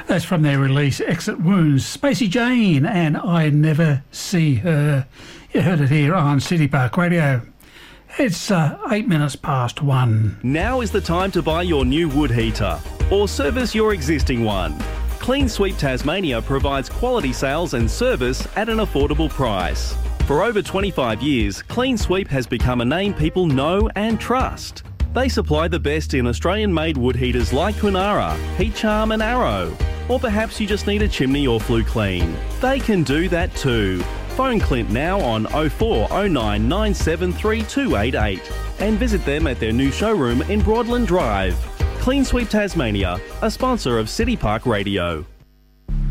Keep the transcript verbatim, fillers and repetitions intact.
That's from their release Exit Wounds, Spacey Jane and I Never See Her. You heard it here on City Park Radio. It's uh, eight minutes past one. Now is the time to buy your new wood heater or service your existing one. Clean Sweep Tasmania provides quality sales and service at an affordable price. For over twenty-five years, Clean Sweep has become a name people know and trust. They supply the best in Australian-made wood heaters like Kunara, Heat Charm and Arrow. Or perhaps you just need a chimney or flue clean. They can do that too. Phone Clint now on oh four oh nine nine seven three two eight eight and visit them at their new showroom in Broadland Drive. Clean Sweep Tasmania, a sponsor of City Park Radio.